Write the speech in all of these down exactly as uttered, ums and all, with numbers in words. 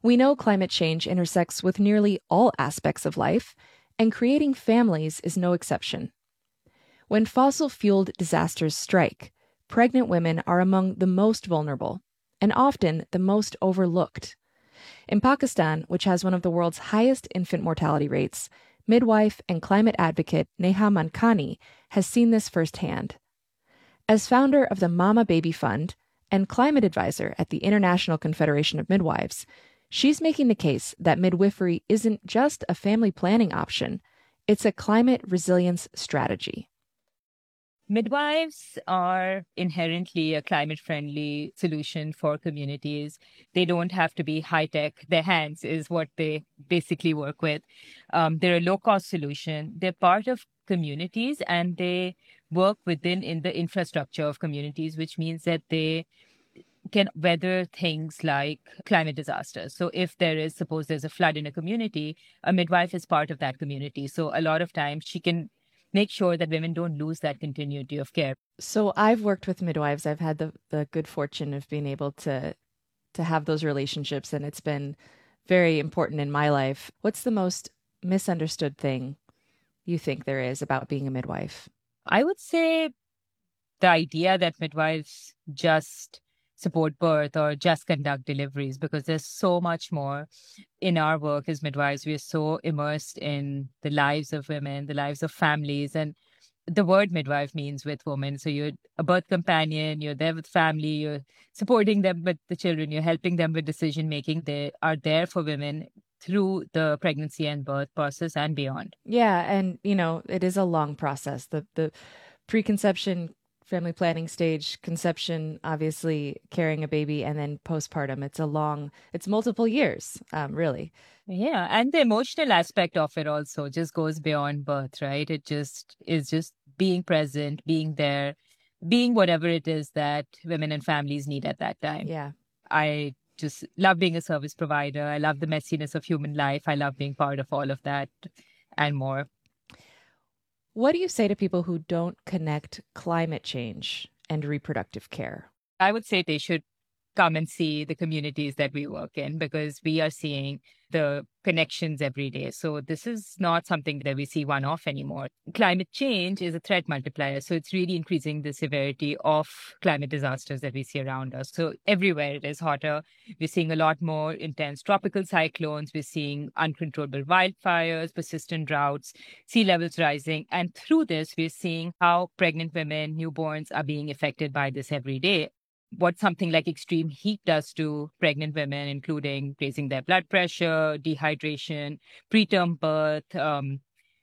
We know climate change intersects with nearly all aspects of life, and creating families is no exception. When fossil-fueled disasters strike, pregnant women are among the most vulnerable, and often the most overlooked. In Pakistan, which has one of the world's highest infant mortality rates, midwife and climate advocate Neha Mankani has seen this firsthand. As founder of the Mama Baby Fund and climate advisor at the International Confederation of Midwives, she's making the case that midwifery isn't just a family planning option, it's a climate resilience strategy. Midwives are inherently a climate-friendly solution for communities. They don't have to be high-tech. Their hands is what they basically work with. Um, they're a low-cost solution. They're part of communities, and they work within in the infrastructure of communities, which means that they can weather things like climate disasters. So if there is, suppose there's a flood in a community, a midwife is part of that community. So a lot of times she can make sure that women don't lose that continuity of care. So I've worked with midwives. I've had the, the good fortune of being able to to have those relationships, and it's been very important in my life. What's the most misunderstood thing you think there is about being a midwife? I would say the idea that midwives just support birth or just conduct deliveries, because there's so much more in our work as midwives. We are so immersed in the lives of women, the lives of families. And the word midwife means with women. So you're a birth companion, you're there with family, you're supporting them with the children, you're helping them with decision making. They are there for women through the pregnancy and birth process and beyond. Yeah. And, you know, it is a long process. The, the preconception, family planning stage, conception, obviously carrying a baby, and then postpartum. It's a long, it's multiple years, um, really. Yeah. And the emotional aspect of it also just goes beyond birth, right? It just is just being present, being there, being whatever it is that women and families need at that time. Yeah. I just love being a service provider. I love the messiness of human life. I love being part of all of that and more. What do you say to people who don't connect climate change and reproductive care? I would say they should come and see the communities that we work in, because we are seeing the connections every day. So this is not something that we see one-off anymore. Climate change is a threat multiplier. So it's really increasing the severity of climate disasters that we see around us. So everywhere it is hotter. We're seeing a lot more intense tropical cyclones. We're seeing uncontrollable wildfires, persistent droughts, sea levels rising. And through this, we're seeing how pregnant women, newborns are being affected by this every day. What something like extreme heat does to pregnant women, including raising their blood pressure, dehydration, preterm birth, um,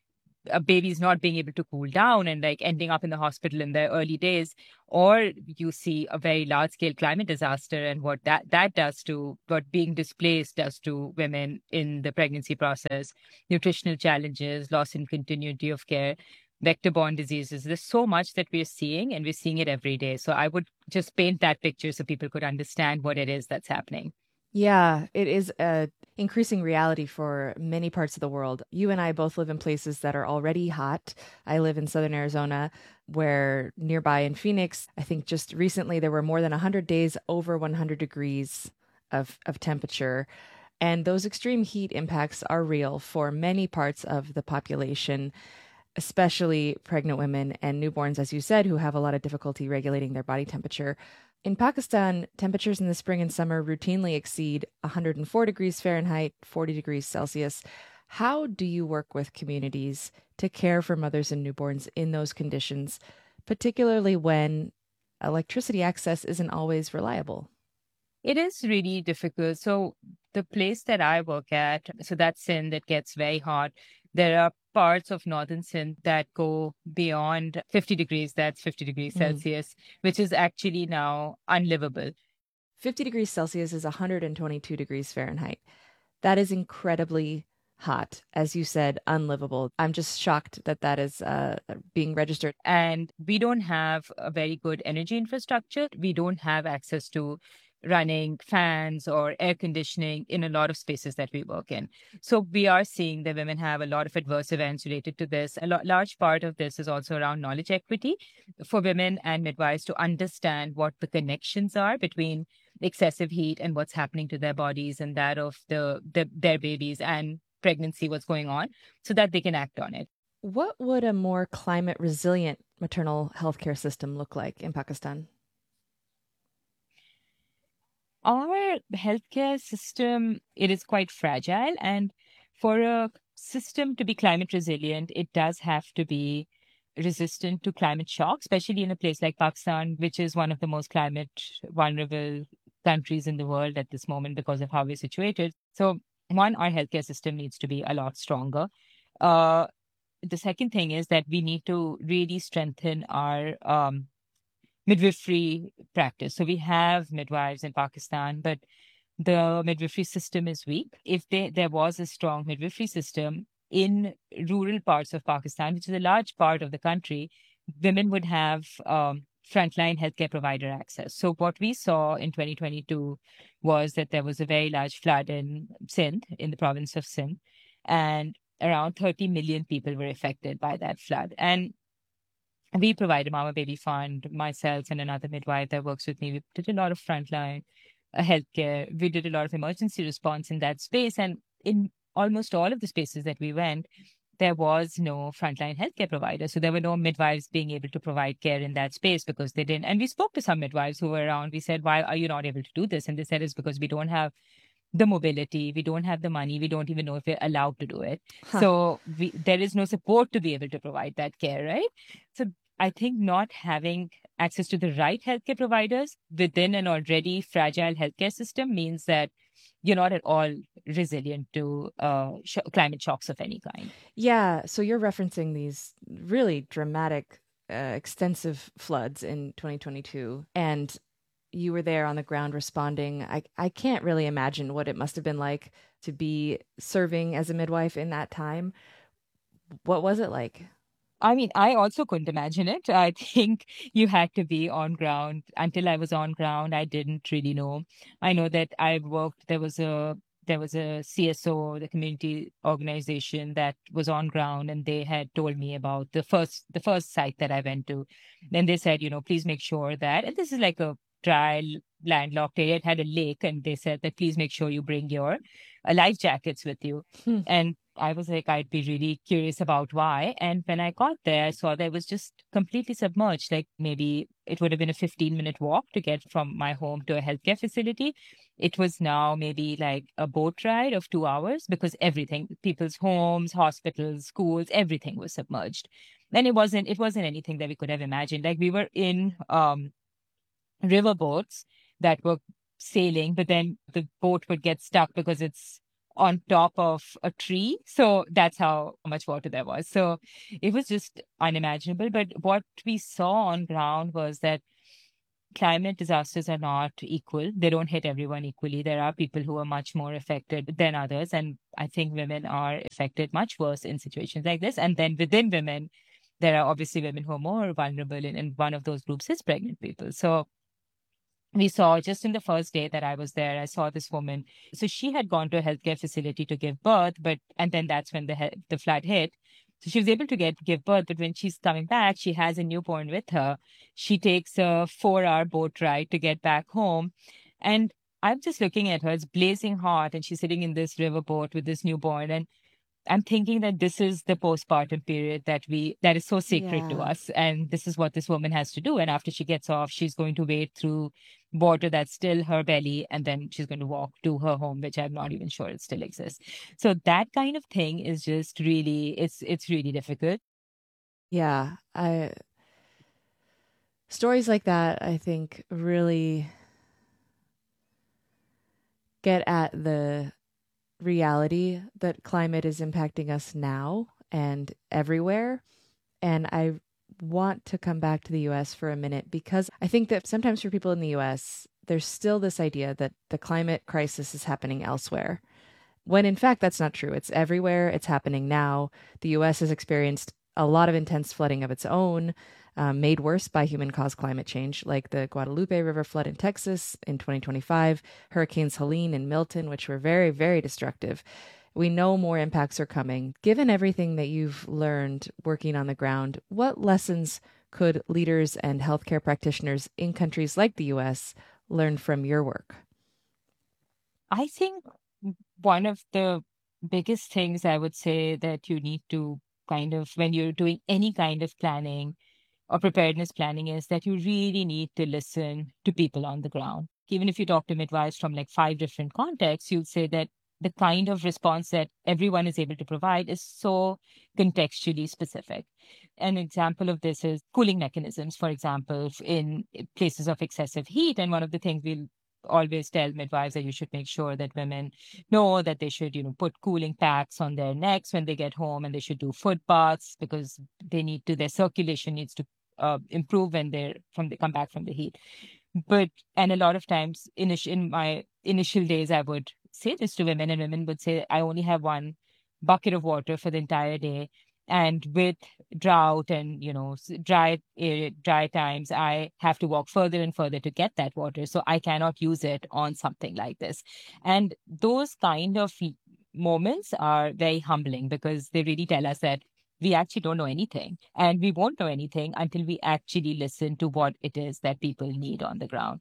a baby's not being able to cool down and like ending up in the hospital in their early days, or you see a very large scale climate disaster and what that, that does to what being displaced does to women in the pregnancy process, nutritional challenges, loss in continuity of care, vector-borne diseases. There's so much that we're seeing, and we're seeing it every day. So I would just paint that picture so people could understand what it is that's happening. Yeah, it is a increasing reality for many parts of the world. You and I both live in places that are already hot. I live in Southern Arizona, where nearby in Phoenix, I think just recently there were more than one hundred days over one hundred degrees of, of temperature. And those extreme heat impacts are real for many parts of the population, especially pregnant women and newborns, as you said, who have a lot of difficulty regulating their body temperature. In Pakistan, temperatures in the spring and summer routinely exceed one hundred four degrees Fahrenheit, forty degrees Celsius. How do you work with communities to care for mothers and newborns in those conditions, particularly when electricity access isn't always reliable? It is really difficult. So the place that I work at, so that's Sindh, it gets very hot. There are parts of northern Sindh that go beyond fifty degrees, that's fifty degrees mm. Celsius, which is actually now unlivable. fifty degrees Celsius is one hundred twenty-two degrees Fahrenheit. That is incredibly hot. As you said, unlivable. I'm just shocked that that is uh, being registered. And we don't have a very good energy infrastructure. We don't have access to running fans or air conditioning in a lot of spaces that we work in. So we are seeing that women have a lot of adverse events related to this. A lo- large part of this is also around knowledge equity for women and midwives to understand what the connections are between excessive heat and what's happening to their bodies and that of the, the their babies and pregnancy, what's going on, so that they can act on it. What would a more climate resilient maternal healthcare system look like in Pakistan? Our healthcare system, it is quite fragile, and for a system to be climate resilient, it does have to be resistant to climate shock, especially in a place like Pakistan, which is one of the most climate vulnerable countries in the world at this moment because of how we're situated. So, one, our healthcare system needs to be a lot stronger. Uh, the second thing is that we need to really strengthen our um, midwifery practice. So we have midwives in Pakistan, but the midwifery system is weak. If they, there was a strong midwifery system in rural parts of Pakistan, which is a large part of the country, women would have um, frontline healthcare provider access. So what we saw in twenty twenty-two was that there was a very large flood in Sindh, in the province of Sindh, and around thirty million people were affected by that flood. And we provide a Mama Baby Fund, myself and another midwife that works with me. We did a lot of frontline uh, healthcare. We did a lot of emergency response in that space. And in almost all of the spaces that we went, there was no frontline healthcare provider. So there were no midwives being able to provide care in that space because they didn't. And we spoke to some midwives who were around. We said, why are you not able to do this? And they said, it's because we don't have the mobility, we don't have the money, we don't even know if we're allowed to do it. Huh. So we, there is no support to be able to provide that care, right? So I think not having access to the right healthcare providers within an already fragile healthcare system means that you're not at all resilient to uh, sh- climate shocks of any kind. Yeah. So you're referencing these really dramatic, uh, extensive floods in twenty twenty-two. And you were there on the ground responding. I, I can't really imagine what it must have been like to be serving as a midwife in that time. What was it like? I mean, I also couldn't imagine it. I think you had to be on ground. Until I was on ground, I didn't really know. I know that I worked, there was a there was a C S O, the community organization that was on ground, and they had told me about the first the first site that I went to. Then they said, you know, please make sure that, and this is like a dry landlocked area. It had a lake, and they said that please make sure you bring your uh, life jackets with you. Hmm. And I was like, I'd be really curious about why. And when I got there, I saw that it was just completely submerged. Like maybe it would have been a fifteen minute walk to get from my home to a healthcare facility. It was now maybe like a boat ride of two hours because everything, people's homes, hospitals, schools, everything was submerged. And it wasn't, it wasn't anything that we could have imagined. Like we were in um, river boats that were sailing, but then the boat would get stuck because it's on top of a tree. So that's how much water there was. So it was just unimaginable. But what we saw on ground was that climate disasters are not equal. They don't hit everyone equally. There are people who are much more affected than others. And I think women are affected much worse in situations like this. And then within women, there are obviously women who are more vulnerable. And, and one of those groups is pregnant people. So we saw just in the first day that I was there, I saw this woman. So she had gone to a healthcare facility to give birth, but and then that's when the he- the flood hit. So she was able to get give birth, but when she's coming back, she has a newborn with her. She takes a four-hour boat ride to get back home, and I'm just looking at her. It's blazing hot, and she's sitting in this river boat with this newborn, and I'm thinking that this is the postpartum period that we that is so sacred yeah. to us, and this is what this woman has to do. And after she gets off, she's going to wade through water that's still her belly, and then she's going to walk to her home, which I'm not even sure it still exists. So that kind of thing is just really it's it's really difficult. Yeah, I stories like that I think really get at the reality that climate is impacting us now and everywhere. And I want to come back to the U S for a minute because I think that sometimes for people in the U S, there's still this idea that the climate crisis is happening elsewhere, when in fact that's not true. It's everywhere. It's happening now. The U S has experienced a lot of intense flooding of its own. um, made worse by human-caused climate change, like the Guadalupe River flood in Texas in twenty twenty-five, Hurricanes Helene and Milton, which were very, very destructive. We know more impacts are coming. Given everything that you've learned working on the ground, what lessons could leaders and healthcare practitioners in countries like the U S learn from your work? I think one of the biggest things I would say that you need to kind of, when you're doing any kind of planning or preparedness planning, is that you really need to listen to people on the ground. Even if you talk to midwives from like five different contexts, you'll say that the kind of response that everyone is able to provide is so contextually specific. An example of this is cooling mechanisms, for example, in places of excessive heat. And one of the things we'll always tell midwives that you should make sure that women know that they should, you know, put cooling packs on their necks when they get home, and they should do foot baths because they need to, their circulation needs to uh, improve when they're from they come back from the heat. But, and a lot of times in, in my initial days, I would say this to women, and women would say, I only have one bucket of water for the entire day. And with drought and, you know, dry area, dry times, I have to walk further and further to get that water. So I cannot use it on something like this. And those kind of moments are very humbling because they really tell us that we actually don't know anything, and we won't know anything until we actually listen to what it is that people need on the ground.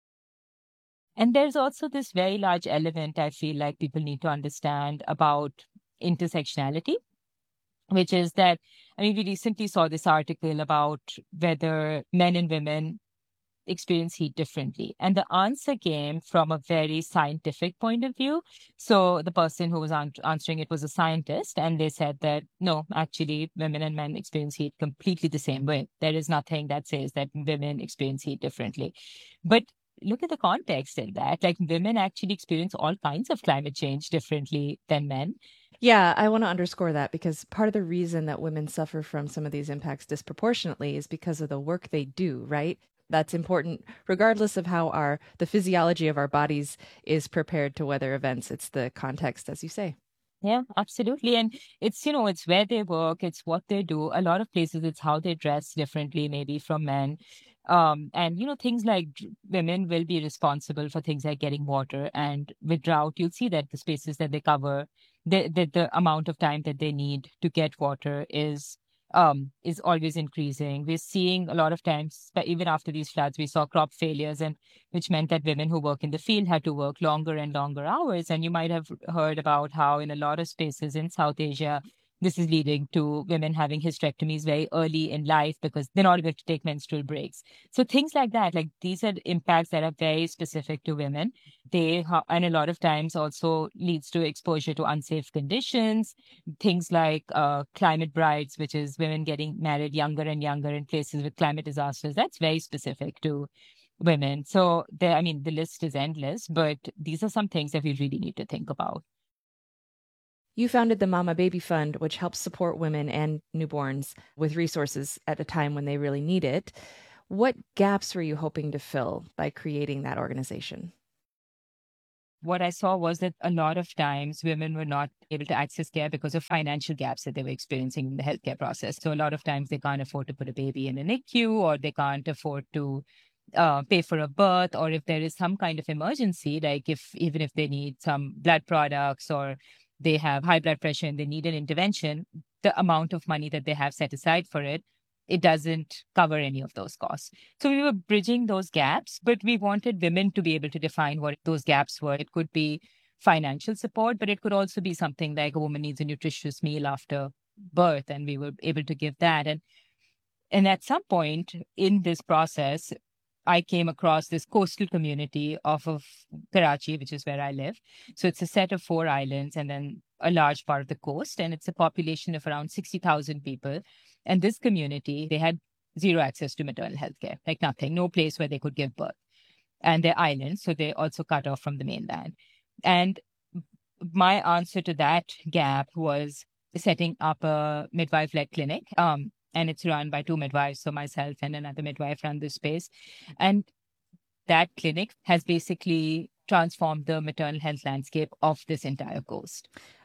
And there's also this very large element I feel like people need to understand about intersectionality, which is that, I mean, we recently saw this article about whether men and women experience heat differently. And the answer came from a very scientific point of view. So the person who was an- answering it was a scientist, and they said that, no, actually, women and men experience heat completely the same way. There is nothing that says that women experience heat differently. But look at the context in that. Like, women actually experience all kinds of climate change differently than men. Yeah, I want to underscore that because part of the reason that women suffer from some of these impacts disproportionately is because of the work they do, right? That's important regardless of how our the physiology of our bodies is prepared to weather events. It's the context, as you say. Yeah, absolutely. And it's, you know, it's where they work, it's what they do. A lot of places, it's how they dress differently, maybe from men. Um, and, you know, things like women will be responsible for things like getting water. And with drought, you'll see that the spaces that they cover, the, the, the amount of time that they need to get water is um, is always increasing. We're seeing a lot of times, but even after these floods, we saw crop failures, and which meant that women who work in the field had to work longer and longer hours. And you might have heard about how in a lot of spaces in South Asia, this is leading to women having hysterectomies very early in life because they're not able to take menstrual breaks. So things like that, like these are impacts that are very specific to women. They, and a lot of times also leads to exposure to unsafe conditions, things like uh, climate brides, which is women getting married younger and younger in places with climate disasters. That's very specific to women. So there, I mean, the list is endless, but these are some things that we really need to think about. You founded the Mama Baby Fund, which helps support women and newborns with resources at a time when they really need it. What gaps were you hoping to fill by creating that organization? What I saw was that a lot of times women were not able to access care because of financial gaps that they were experiencing in the healthcare process. So a lot of times they can't afford to put a baby in an N I C U, or they can't afford to uh, pay for a birth, or if there is some kind of emergency, like if even if they need some blood products or they have high blood pressure and they need an intervention, the amount of money that they have set aside for it, it doesn't cover any of those costs. So we were bridging those gaps, but we wanted women to be able to define what those gaps were. It could be financial support, but it could also be something like a woman needs a nutritious meal after birth, and we were able to give that. And and at some point in this process, I came across this coastal community off of Karachi, which is where I live. So it's a set of four islands and then a large part of the coast. And it's a population of around sixty thousand people. And this community, they had zero access to maternal health care, like nothing, no place where they could give birth. And they're islands, so they're also cut off from the mainland. And my answer to that gap was setting up a midwife-led clinic. Um, and it's run by two midwives, so myself and another midwife run this space. And that clinic has basically transformed the maternal health landscape of this entire coast.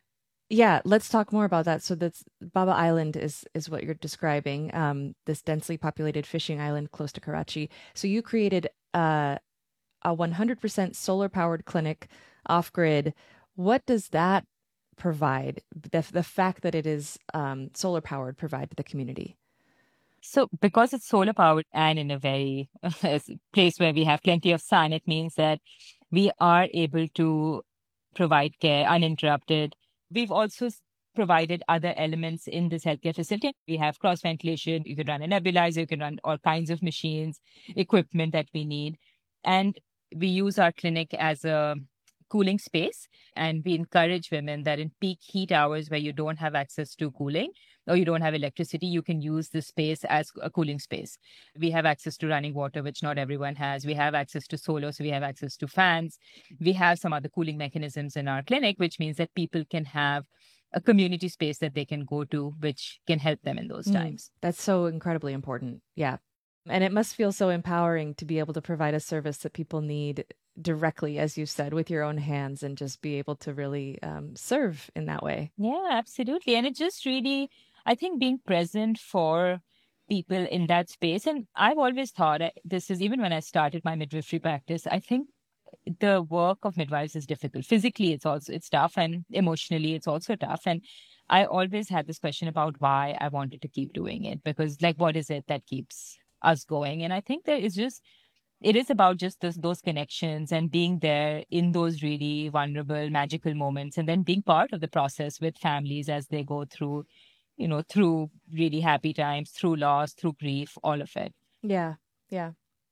Yeah, let's talk more about that. So that's Baba Island is is what you're describing, um, this densely populated fishing island close to Karachi. So you created uh, a one hundred percent solar powered clinic off grid. What does that provide? The, the fact that it is um, solar powered provide to the community? So, because it's solar powered and in a very place where we have plenty of sun, it means that we are able to provide care uninterrupted. We've also s- provided other elements in this healthcare facility. We have cross ventilation. You can run a nebulizer. You can run all kinds of machines, equipment that we need, and we use our clinic as a cooling space. And we encourage women that in peak heat hours where you don't have access to cooling or you don't have electricity, you can use the space as a cooling space. We have access to running water, which not everyone has. We have access to solar, so we have access to fans. We have some other cooling mechanisms in our clinic, which means that people can have a community space that they can go to, which can help them in those Mm, times. that's so incredibly important. Yeah. And it must feel so empowering to be able to provide a service that people need directly, as you said, with your own hands and just be able to really um, serve in that way. Yeah, absolutely. And it just really, I think, being present for people in that space. And I've always thought uh, this is even when I started my midwifery practice, I think the work of midwives is difficult. Physically, it's also it's tough, and emotionally, it's also tough. And I always had this question about why I wanted to keep doing it because, like, what is it that keeps us going? And I think there is just it is about just those, those connections and being there in those really vulnerable, magical moments, and then being part of the process with families as they go through, you know, through really happy times, through loss, through grief, all of it. Yeah. Yeah.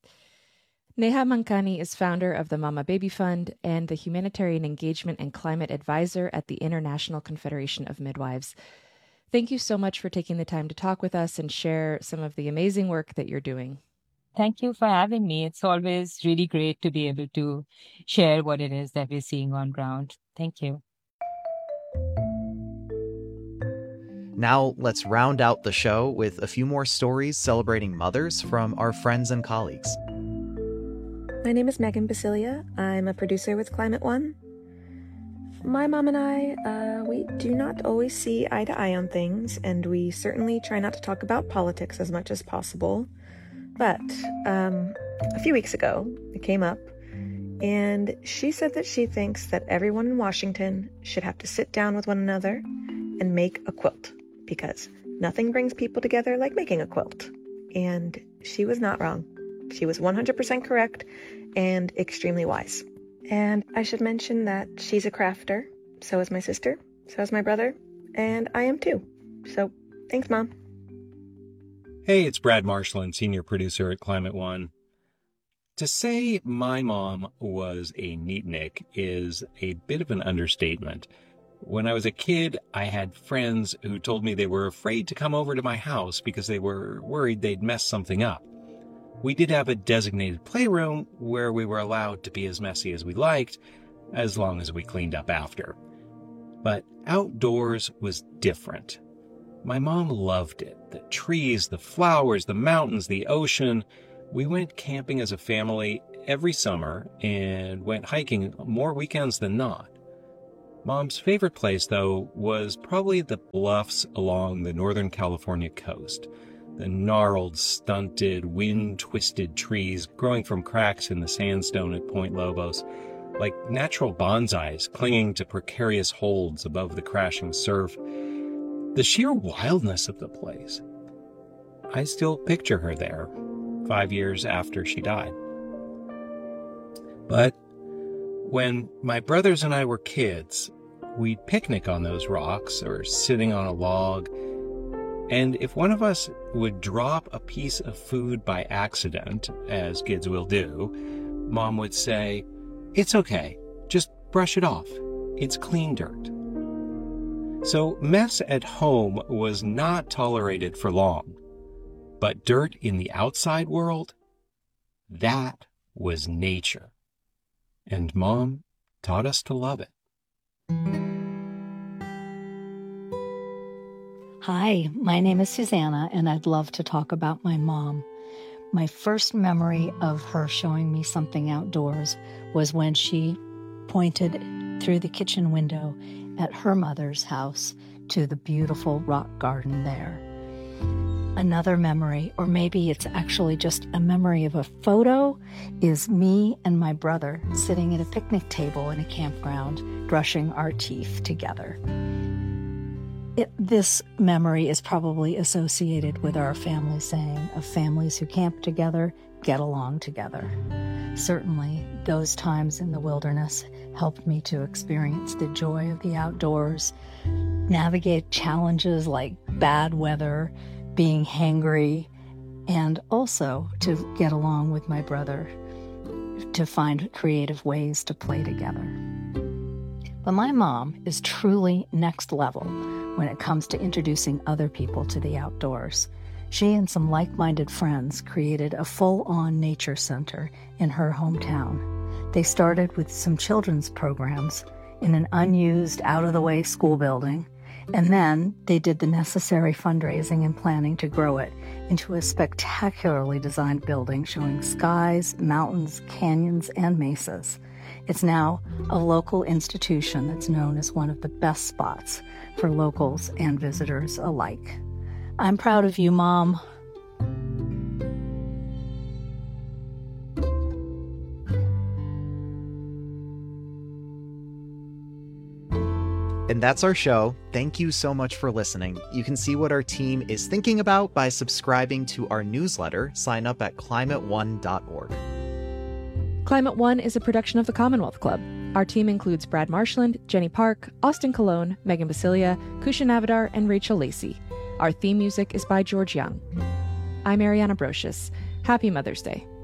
Neha Mankani is founder of the Mama Baby Fund and the Humanitarian Engagement and Climate Advisor at the International Confederation of Midwives. Thank you so much for taking the time to talk with us and share some of the amazing work that you're doing. Thank you for having me. It's always really great to be able to share what it is that we're seeing on ground. Thank you. Now, let's round out the show with a few more stories celebrating mothers from our friends and colleagues. My name is Megan Basilia. I'm a producer with Climate One. My mom and I, uh, we do not always see eye to eye on things, and we certainly try not to talk about politics as much as possible. But um, a few weeks ago, it came up, and she said that she thinks that everyone in Washington should have to sit down with one another and make a quilt, because nothing brings people together like making a quilt. And she was not wrong. She was one hundred percent correct and extremely wise. And I should mention that she's a crafter. So is my sister. So is my brother. And I am too. So thanks, Mom. Hey, it's Brad Marshland, senior producer at Climate One. To say my mom was a neatnik is a bit of an understatement. When I was a kid, I had friends who told me they were afraid to come over to my house because they were worried they'd mess something up. We did have a designated playroom where we were allowed to be as messy as we liked, as long as we cleaned up after. But outdoors was different. My mom loved it. The trees, the flowers, the mountains, the ocean. We went camping as a family every summer and went hiking more weekends than not. Mom's favorite place, though, was probably the bluffs along the Northern California coast. The gnarled, stunted, wind-twisted trees growing from cracks in the sandstone at Point Lobos, like natural bonsais clinging to precarious holds above the crashing surf. The sheer wildness of the place. I still picture her there, five years after she died. But when my brothers and I were kids, we'd picnic on those rocks or sitting on a log. And if one of us would drop a piece of food by accident, as kids will do, Mom would say, "It's okay, just brush it off. It's clean dirt." So mess at home was not tolerated for long. But dirt in the outside world, that was nature. And Mom taught us to love it. Hi, my name is Susanna, and I'd love to talk about my mom. My first memory of her showing me something outdoors was when she pointed through the kitchen window at her mother's house to the beautiful rock garden there. Another memory, or maybe it's actually just a memory of a photo, is me and my brother sitting at a picnic table in a campground, brushing our teeth together. It, this memory is probably associated with our family saying of families who camp together, get along together. Certainly, those times in the wilderness helped me to experience the joy of the outdoors, navigate challenges like bad weather, being hangry, and also to get along with my brother, to find creative ways to play together. But my mom is truly next level when it comes to introducing other people to the outdoors. She and some like-minded friends created a full-on nature center in her hometown. They started with some children's programs in an unused, out-of-the-way school building, and then they did the necessary fundraising and planning to grow it into a spectacularly designed building showing skies, mountains, canyons, and mesas. It's now a local institution that's known as one of the best spots for locals and visitors alike. I'm proud of you, Mom. And that's our show. Thank you so much for listening. You can see what our team is thinking about by subscribing to our newsletter. Sign up at climate one dot org. Climate One is a production of the Commonwealth Club. Our team includes Brad Marshland, Jenny Park, Austin Colon, Megan Basilia, Kusha Navidar, and Rachel Lacey. Our theme music is by George Young. I'm Ariana Brocious. Happy Mother's Day.